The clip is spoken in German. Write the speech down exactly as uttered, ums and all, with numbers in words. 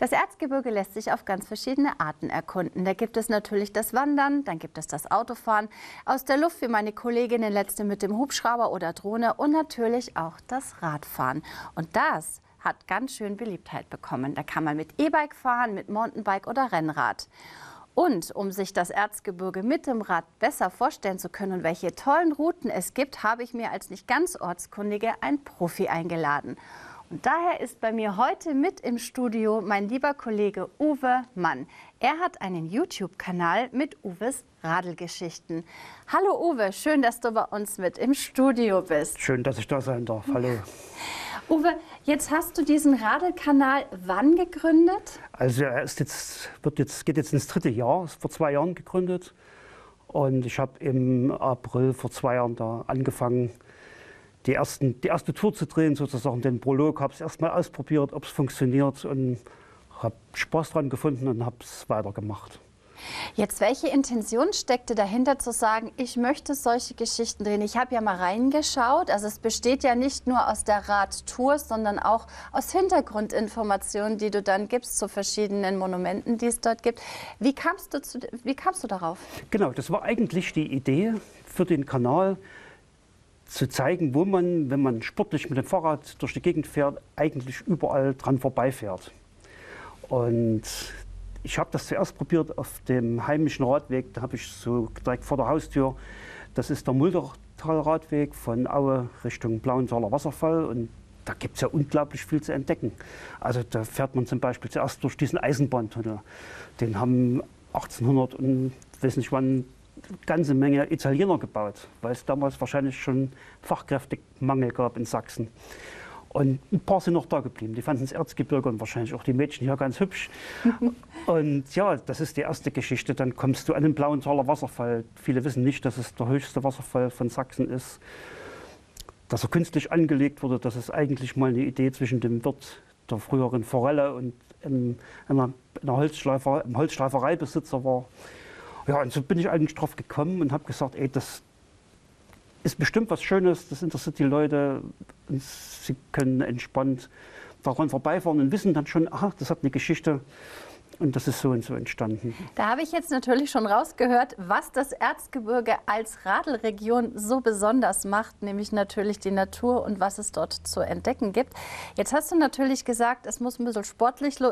Das Erzgebirge lässt sich auf ganz verschiedene Arten erkunden. Da gibt es natürlich das Wandern, dann gibt es das Autofahren, aus der Luft wie meine Kolleginnen letzte mit dem Hubschrauber oder Drohne und natürlich auch das Radfahren. Und das hat ganz schön Beliebtheit bekommen. Da kann man mit E-Bike fahren, mit Mountainbike oder Rennrad. Und um sich das Erzgebirge mit dem Rad besser vorstellen zu können und welche tollen Routen es gibt, habe ich mir als nicht ganz Ortskundige einen Profi eingeladen. Und daher ist bei mir heute mit im Studio mein lieber Kollege Uwe Mann. Er hat einen YouTube-Kanal mit Uwes Radelgeschichten. Hallo Uwe, schön, dass du bei uns mit im Studio bist. Schön, dass ich da sein darf. Hallo. Uwe, jetzt hast du diesen Radelkanal wann gegründet? Also er ist jetzt, wird jetzt, geht jetzt ins dritte Jahr, ist vor zwei Jahren gegründet. Und ich habe im April vor zwei Jahren da angefangen, die, ersten, die erste Tour zu drehen, sozusagen den Prolog. Habe es erstmal ausprobiert, ob es funktioniert und habe Spaß dran gefunden und habe es weitergemacht. Jetzt, welche Intention steckte dahinter zu sagen, ich möchte solche Geschichten drehen? Ich habe ja mal reingeschaut, also es besteht ja nicht nur aus der Radtour, sondern auch aus Hintergrundinformationen, die du dann gibst zu verschiedenen Monumenten, die es dort gibt. Wie kamst du, zu, wie kamst du darauf? Genau, das war eigentlich die Idee für den Kanal, zu zeigen, wo man, wenn man sportlich mit dem Fahrrad durch die Gegend fährt, eigentlich überall dran vorbeifährt. Und ich habe das zuerst probiert auf dem heimischen Radweg, da habe ich so direkt vor der Haustür, das ist der Muldertal-Radweg von Aue Richtung Blauenthaler Wasserfall und da gibt es ja unglaublich viel zu entdecken. Also da fährt man zum Beispiel zuerst durch diesen Eisenbahntunnel. Den haben achtzehnhundert und weiß nicht wann eine ganze Menge Italiener gebaut, weil es damals wahrscheinlich schon Fachkräftemangel gab in Sachsen. Und ein paar sind noch da geblieben. Die fanden das Erzgebirge und wahrscheinlich auch die Mädchen hier ganz hübsch. Und ja, das ist die erste Geschichte. Dann kommst du an den Blauenthaler Wasserfall. Viele wissen nicht, dass es der höchste Wasserfall von Sachsen ist. Dass er künstlich angelegt wurde, das ist eigentlich mal eine Idee zwischen dem Wirt der früheren Forelle und einem, einer, einer Holzschleifer, einem Holzschleifereibesitzer war. Ja, und so bin ich eigentlich drauf gekommen und habe gesagt, ey, das ist bestimmt was Schönes, das interessiert die Leute und sie können entspannt daran vorbeifahren und wissen dann schon, aha, das hat eine Geschichte und das ist so und so entstanden. Da habe ich jetzt natürlich schon rausgehört, was das Erzgebirge als Radelregion so besonders macht, nämlich natürlich die Natur und was es dort zu entdecken gibt. Jetzt hast du natürlich gesagt, es muss ein bisschen sportlich